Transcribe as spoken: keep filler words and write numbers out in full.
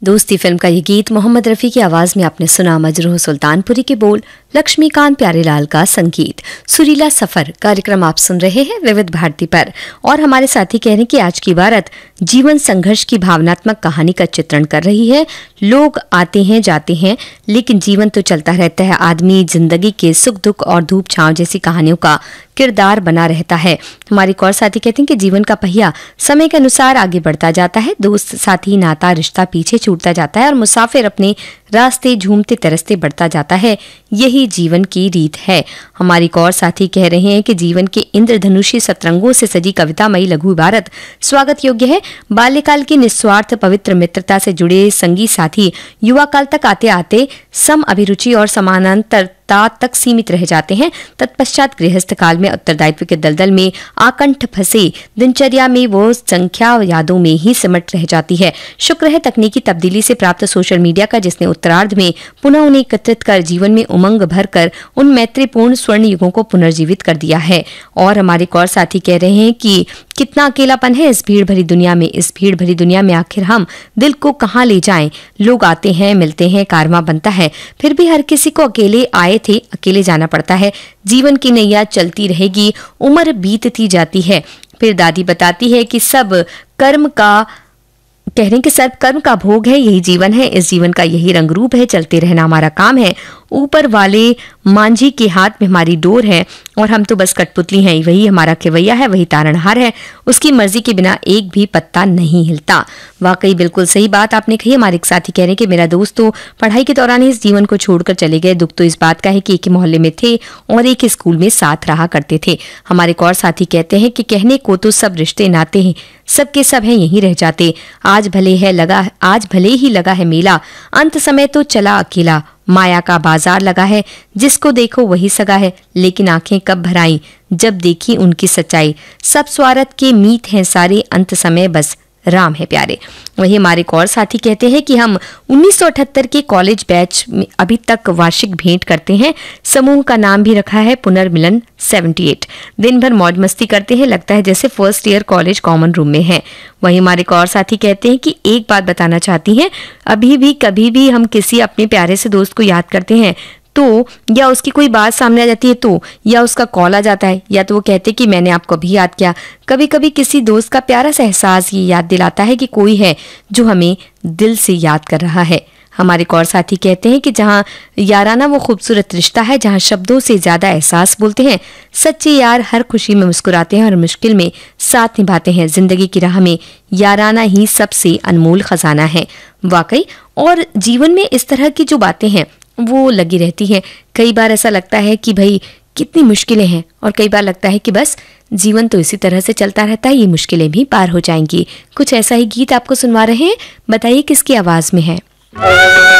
दोस्ती फिल्म का ये गीत मोहम्मद रफ़ी की आवाज में आपने सुना। मजरूह सुल्तानपुरी के बोल, लक्ष्मीकांत प्यारेलाल का संगीत। सुरीला सफर कार्यक्रम आप सुन रहे हैं विविध भारती पर, और हमारे साथी कह रहे हैं कि आज की भारत जीवन संघर्ष की भावनात्मक कहानी का चित्रण कर रही है। लोग आते हैं जाते हैं, लेकिन जीवन तो चलता रहता है। आदमी जिंदगी के सुख दुख और धूप छांव जैसी कहानियों का किरदार बना रहता है। हमारे एक और साथी कहते हैं कि जीवन का पहिया समय के अनुसार आगे बढ़ता जाता है। दोस्त, साथी, नाता, रिश्ता पीछे छूटता जाता है और मुसाफिर अपने रास्ते झूमते तरसते बढ़ता जाता है। यही जीवन की रीत है। हमारी एक और साथी कह रहे हैं कि जीवन के इंद्रधनुषी सतरंगों से सजी कवितामयी लघु इबारत स्वागत योग्य है। बाल्यकाल की निस्वार्थ पवित्र मित्रता से जुड़े संगी साथी युवा काल तक आते आते सम अभिरुचि और समानांतरता तक सीमित रह जाते हैं। तत्पश्चात गृहस्थ काल में उत्तरदायित्व के दलदल में आकंठ फंसे दिनचर्या में वो संख्या यादों में ही सिमट रह जाती है। शुक्र है तकनीकी तब्दीली से प्राप्त सोशल मीडिया का, जिसने उत्तरार्ध में पुनः उन्हें एकत्रित कर जीवन में उमंग भरकर उन मैत्रीपूर्ण स्वर्ण युगों को पुनर्जीवित कर दिया है। और हमारे एक और साथी कह रहे हैं कि कितना अकेलापन है इस भीड़ भरी दुनिया में। इस भीड़ भरी दुनिया में आखिर हम दिल को कहाँ ले जाएं? लोग आते हैं, मिलते हैं, कारवां बनता है, फिर भी हर किसी को अकेले आए थे अकेले जाना पड़ता है। जीवन की नैया चलती रहेगी, उम्र बीतती जाती है। फिर दादी बताती है कि सब कर्म का कह रहे हैं कि सब कर्म का भोग है, यही जीवन है, इस जीवन का यही रंग रूप है, चलते रहना हमारा काम है। ऊपर वाले मांझी के हाथ में हमारी डोर है और हम तो बस कठपुतली हैं। वही हमारा खेवैया है, वही तारणहार है, उसकी मर्जी के बिना एक भी पत्ता नहीं हिलता। वाकई बिल्कुल सही बात आपने कही। हमारे एक साथी कह रहे हैं कि मेरा दोस्त तो पढ़ाई के दौरान ही इस जीवन को छोड़कर चले गए। दुख तो इस बात का है कि एक ही मोहल्ले में थे और एक ही स्कूल में साथ रहा करते थे। हमारे एक और साथी कहते हैं कि कहने को तो सब रिश्ते नाते हैं, सबके सब हैं यहीं रह जाते। आज भले है लगा आज भले ही लगा है मेला, अंत समय तो चला अकेला। माया का बाजार लगा है, जिसको देखो वही सगा है, लेकिन आंखें कब भर आई जब देखी उनकी सच्चाई। सब स्वार्थ के मीत हैं सारे, अंत समय बस राम है प्यारे। वही हमारे एक और साथी कहते हैं कि हम उन्नीस सौ अठहत्तर के कॉलेज बैच में अभी तक वार्षिक भेंट करते हैं। समूह का नाम भी रखा है पुनर्मिलन अठहत्तर। दिन भर मौज मस्ती करते हैं, लगता है जैसे first year college common room में है। वही हमारे एक और साथी कहते हैं कि एक बात बताना चाहती हैं, अभी भी कभी भी हम किसी अपने प्यारे से दोस्त को याद करते हैं तो, या उसकी कोई बात सामने आ जाती है तो, या उसका कॉल आ जाता है, या तो वो कहते कि मैंने आपको भी याद किया। कभी कभी किसी दोस्त का प्यारा सा एहसास ये याद दिलाता है कि कोई है जो हमें दिल से याद कर रहा है। हमारे एक और साथी कहते हैं कि जहाँ याराना वो खूबसूरत रिश्ता है जहाँ शब्दों से ज्यादा एहसास बोलते हैं। सच्चे यार हर खुशी में मुस्कुराते हैं और मुश्किल में साथ निभाते हैं। जिंदगी की राह में याराना ही सबसे अनमोल खजाना है। वाकई, और जीवन में इस तरह की जो बातें हैं वो लगी रहती है। कई बार ऐसा लगता है कि भाई कितनी मुश्किलें हैं, और कई बार लगता है कि बस जीवन तो इसी तरह से चलता रहता है, ये मुश्किलें भी पार हो जाएंगी। कुछ ऐसा ही गीत आपको सुनवा रहे हैं, बताइए किसकी आवाज में है।